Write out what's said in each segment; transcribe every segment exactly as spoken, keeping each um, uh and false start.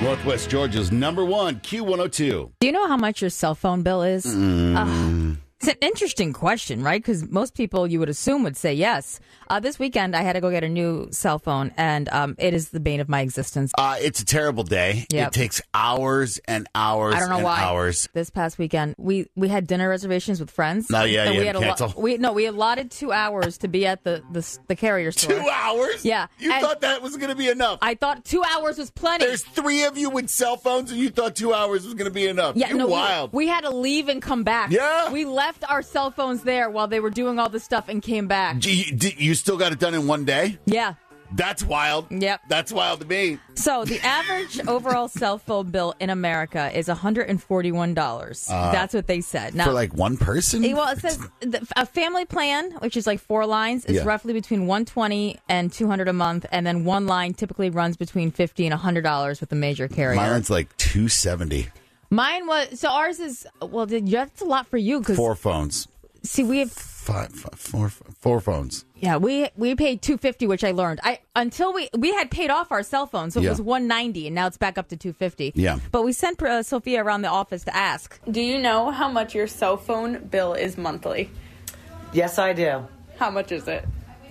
Northwest Georgia's number one, Q one oh two. Do you know how much your cell phone bill is? Mm. Uh, it's an interesting question, right? Because most people you would assume would say yes. Uh, this weekend, I had to go get a new cell phone, and um, it is the bane of my existence. Uh, it's a terrible day. Yep. It takes hours and hours I don't know and why. hours. This past weekend, we, we had dinner reservations with friends. Oh, yeah, and you we had had to a lo- cancel? we No, we allotted two hours to be at the, the, the carrier store. Two hours? Yeah. You and thought that was going to be enough. I thought two hours was plenty. There's three of you with cell phones, and you thought two hours was going to be enough. Yeah, You're no, we- wild. We, had to leave and come back. Yeah. We left our cell phones there while they were doing all this stuff and came back. Do you, do you still got it done in one day? Yeah. That's wild. Yep. That's wild to me. So the average overall cell phone bill in America is one hundred forty-one dollars. Uh, That's what they said. Now, For like one person? Well, it says the, a family plan, which is like four lines, is Yeah. roughly between one hundred twenty dollars and two hundred dollars a month, and then one line typically runs between fifty dollars and one hundred dollars with a major carrier. Mine's like two hundred seventy dollars. Mine was, so ours is, well, that's a lot for you. Cause, Four phones. See, we have... Five, five, four, four phones. Yeah, we we paid two hundred fifty dollars, which I learned. I until we we had paid off our cell phone, so it Yeah. was one hundred ninety dollars, and now it's back up to two hundred fifty dollars. Yeah. But we sent uh, Sophia around the office to ask. Do you know how much your cell phone bill is monthly? Yes, I do. How much is it?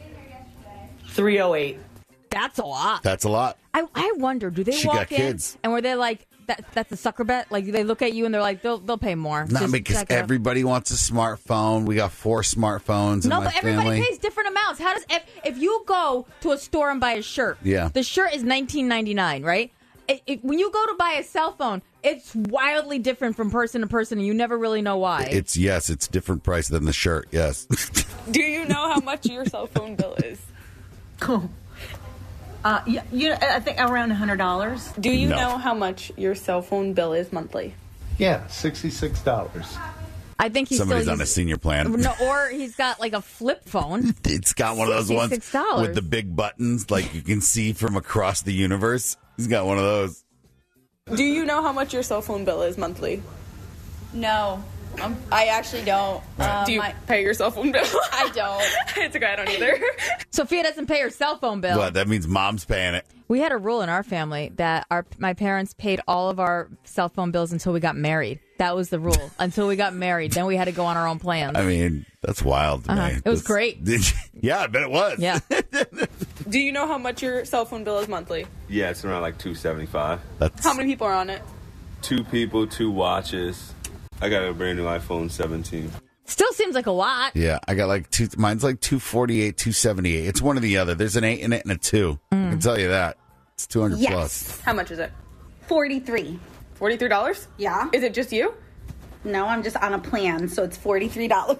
three oh eight. That's a lot. That's a lot. I I wonder, do they She walk got in kids. and were they like, that that's a sucker bet? Like they look at you and they're like, they'll they'll pay more. Not Just because check it out. everybody wants a smartphone. We got four smartphones in No, my but everybody family. pays different amounts. How does if, if you go to a store and buy a shirt? Yeah. The shirt is nineteen ninety-nine, right? It, it, when you go to buy a cell phone, it's wildly different from person to person, and you never really know why. It's yes, it's different price than the shirt. Yes. Do you know how much your cell phone bill is? Cool. Uh, yeah, you, I think around one hundred dollars. Do you No. know how much your cell phone bill is monthly? Yeah, sixty-six dollars. I think he's Somebody's still on a uses- senior plan. No, or he's got like a flip phone. It's got one of those ones sixty-six dollars. with the big buttons, like you can see from across the universe. He's got one of those. Do you know how much your cell phone bill is monthly? No, um, I actually don't. Uh, Do you my- pay your cell phone bill? I don't. It's okay, I don't either. Sophia doesn't pay her cell phone bill. What? That means mom's paying it. We had a rule in our family that our my parents paid all of our cell phone bills until we got married. That was the rule. Until we got married, then we had to go on our own plans. I mean, that's wild to Uh-huh. me. It was That's- great. Did you- yeah, I bet it was. Yeah. Do you know how much your cell phone bill is monthly? Yeah, it's around like two seventy-five. That's, How many people are on it? Two people, two watches. I got a brand new iPhone seventeen. Still seems like a lot. Yeah, I got like two. Mine's like two forty-eight, two seventy-eight. It's one or the other. There's an eight in it and a two. I Mm. can tell you that. It's two hundred Yes. plus. How much is it? forty-three. forty-three dollars? Yeah. Is it just you? No, I'm just on a plan, so it's forty-three dollars.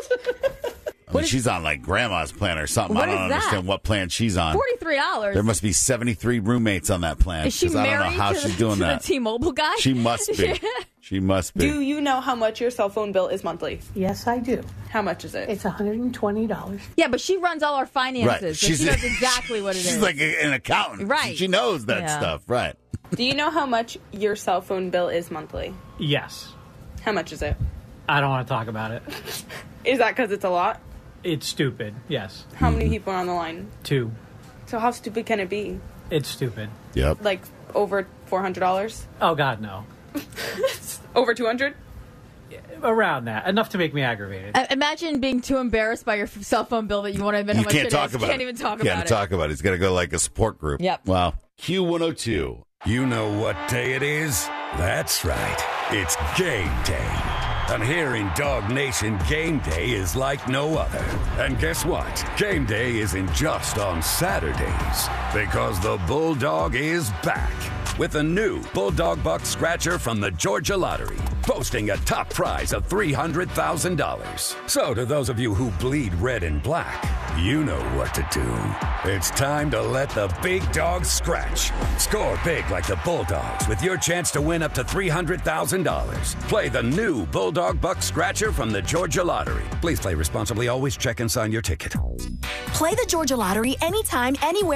I mean, she's on like grandma's plan or something. What I don't is that? understand what plan she's on. Forty-three dollars. There must be seventy-three roommates on that plan. Is she 'cause I don't married know how to, she's the, doing to that. the T-Mobile guy? She must be. She must be. Do you know how much your cell phone bill is monthly? Yes, I do. How much is it? It's one hundred twenty dollars. Yeah, but she runs all our finances, so she knows exactly what it she's is. like a- an accountant. Right. She knows that Yeah. stuff. Right. Do you know how much your cell phone bill is monthly? Yes. How much is it? I don't want to talk about it. Is that because it's a lot? It's stupid. Yes. How many people are on the line? Two. So how stupid can it be? It's stupid. Yep. Like over four hundred dollars? Oh, God, no. Over two hundred? Around that. Enough to make me aggravated. Uh, Imagine being too embarrassed by your f- cell phone bill that you want to admit how You much can't it talk is. about Can't it. even talk Can't about it. talk about it. It's got to go like a support group. Yep. Wow. Q one oh two. You know what day it is? That's right. It's game day. And here in Dog Nation, game day is like no other. And guess what? Game day isn't just on Saturdays, because the Bulldog is back with a new Bulldog Buck Scratcher from the Georgia Lottery, boasting a top prize of three hundred thousand dollars. So to those of you who bleed red and black, you know what to do. It's time to let the big dogs scratch. Score big like the Bulldogs with your chance to win up to three hundred thousand dollars. Play the new Bulldog Buck Scratcher from the Georgia Lottery. Please play responsibly. Always check and sign your ticket. Play the Georgia Lottery anytime, anywhere.